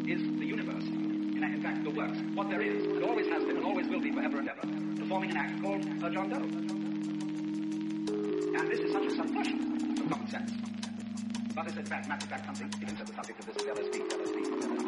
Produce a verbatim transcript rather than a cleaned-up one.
is the universe. In, in fact, the works, what there is, and always has been and always will be forever and ever, performing an act called a John Doe. And this is such a subversion of common sense. But is it fact, matter of fact, something, even so the subject of this L S D, L S D, L S D.